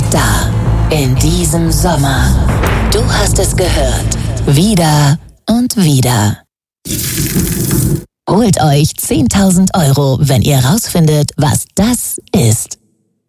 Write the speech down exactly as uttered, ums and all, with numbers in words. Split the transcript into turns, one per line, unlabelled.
Zeit da. In diesem Sommer. Du hast es gehört. Wieder und wieder. Holt euch zehntausend Euro, wenn ihr rausfindet, was das ist.